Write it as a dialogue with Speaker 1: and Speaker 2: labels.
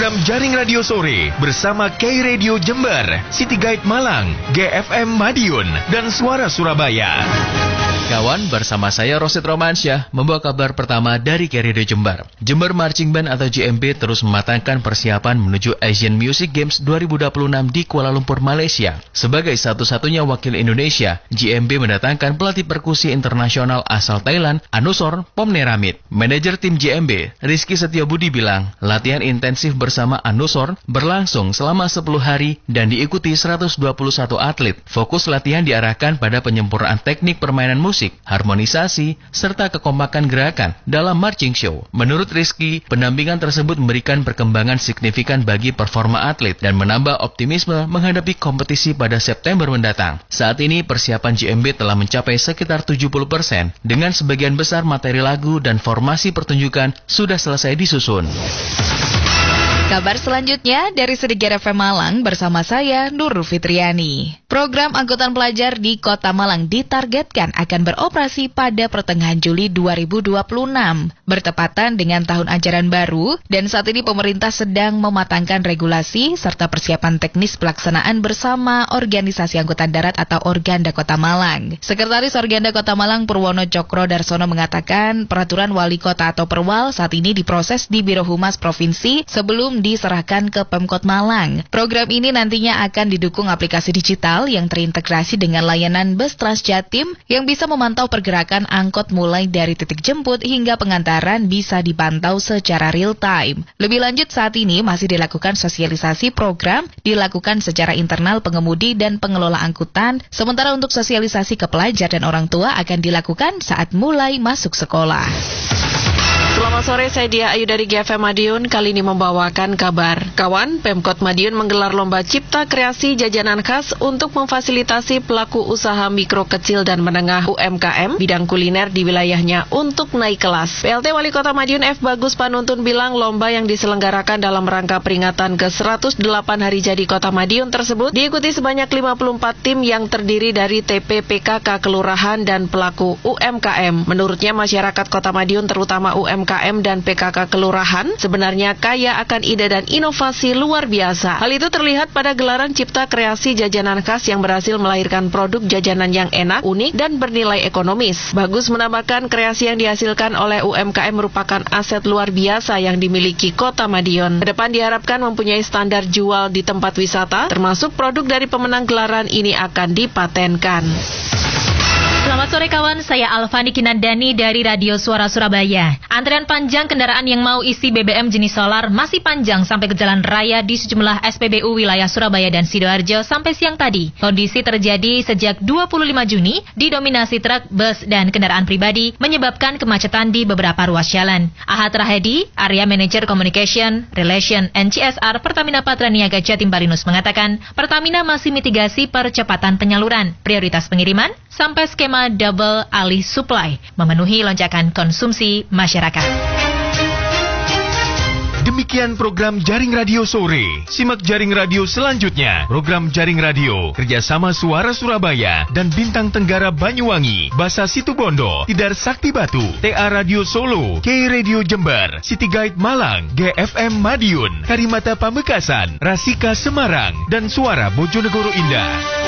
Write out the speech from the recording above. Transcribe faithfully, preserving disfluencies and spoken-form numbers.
Speaker 1: program Jaring Radio Sore bersama K-Radio Jember, City Guide Malang, G F M Madiun, dan Suara Surabaya.
Speaker 2: Kawan, bersama saya Rosid Romansyah membawa kabar pertama dari K-Radio Jember. Jember Marching Band atau J M B terus mematangkan persiapan menuju Asian Music Games dua ribu dua puluh enam di Kuala Lumpur, Malaysia. Sebagai satu-satunya wakil Indonesia, J M B mendatangkan pelatih perkusi internasional asal Thailand, Anusor Pomneramit. Manajer tim J M B, Rizky Setiabudi bilang, latihan intensif bersama Anusor berlangsung selama sepuluh hari dan diikuti seratus dua puluh satu atlet. Fokus latihan diarahkan pada penyempurnaan teknik permainan musik, harmonisasi, serta kekompakan gerakan dalam marching show. Menurut Rizky, pendampingan tersebut memberikan perkembangan signifikan bagi performa atlet dan menambah optimisme menghadapi kompetisi pada September mendatang. Saat ini persiapan J M B telah mencapai sekitar tujuh puluh persen, dengan sebagian besar materi lagu dan formasi pertunjukan sudah selesai disusun.
Speaker 3: Kabar selanjutnya dari Sedikit F M Malang bersama saya, Nurul Fitriani. Program angkutan pelajar di Kota Malang ditargetkan akan beroperasi pada pertengahan Juli dua ribu dua puluh enam, bertepatan dengan tahun ajaran baru, dan saat ini pemerintah sedang mematangkan regulasi serta persiapan teknis pelaksanaan bersama Organisasi Angkutan Darat atau Organda Kota Malang. Sekretaris Organda Kota Malang Purwono Cokro Darsono mengatakan peraturan wali kota atau Perwal saat ini diproses di Biro Humas Provinsi sebelum diserahkan ke Pemkot Malang. Program ini nantinya akan didukung aplikasi digital yang terintegrasi dengan layanan bus Transjatim yang bisa memantau pergerakan angkot mulai dari titik jemput hingga pengantaran bisa dipantau secara real time. Lebih lanjut, saat ini masih dilakukan sosialisasi program dilakukan secara internal pengemudi dan pengelola angkutan, sementara untuk sosialisasi ke pelajar dan orang tua akan dilakukan saat mulai masuk sekolah.
Speaker 4: Selamat sore, saya Dia Ayu dari G F M Madiun. Kali ini membawakan kabar. Kawan, Pemkot Madiun menggelar lomba cipta kreasi jajanan khas untuk memfasilitasi pelaku usaha mikro kecil dan menengah U M K M bidang kuliner di wilayahnya untuk naik kelas. P L T Wali Kota Madiun F. Bagus Panuntun bilang lomba yang diselenggarakan dalam rangka peringatan ke seratus delapan hari jadi Kota Madiun tersebut diikuti sebanyak lima puluh empat tim yang terdiri dari T P P K K kelurahan dan pelaku U M K M. Menurutnya masyarakat Kota Madiun terutama U M K M dan P K K kelurahan sebenarnya kaya akan ide dan inovasi luar biasa. Hal itu terlihat pada gelaran cipta kreasi jajanan khas yang berhasil melahirkan produk jajanan yang enak, unik, dan bernilai ekonomis. Bagus menambahkan kreasi yang dihasilkan oleh U M K M merupakan aset luar biasa yang dimiliki Kota Madiun. Kedepan diharapkan mempunyai standar jual di tempat wisata, termasuk produk dari pemenang gelaran ini akan dipatenkan.
Speaker 5: Selamat sore kawan, saya Alfani Kinandani dari Radio Suara Surabaya. Antrian panjang kendaraan yang mau isi B B M jenis solar masih panjang sampai ke jalan raya di sejumlah S P B U wilayah Surabaya dan Sidoarjo sampai siang tadi. Kondisi terjadi sejak dua puluh lima Juni, didominasi truk, bus, dan kendaraan pribadi, menyebabkan kemacetan di beberapa ruas jalan. Ahad Rahedi, Area Manager Communication, Relation, and C S R Pertamina Patraniaga Jatim Barinus mengatakan, Pertamina masih mitigasi percepatan penyaluran, prioritas pengiriman, sampai skema double alih supply, memenuhi lonjakan konsumsi masyarakat.
Speaker 1: Demikian program Jaring Radio Sore. Simak Jaring Radio selanjutnya. Program Jaring Radio kerjasama Suara Surabaya dan Bintang Tenggara Banyuwangi, Basa Situbondo, Tidar Sakti Batu, T A Radio Solo, K-Radio Jember, City Guide Malang, G F M Madiun, Karimata Pamekasan, Rasika Semarang, dan Suara Bojonegoro Indah.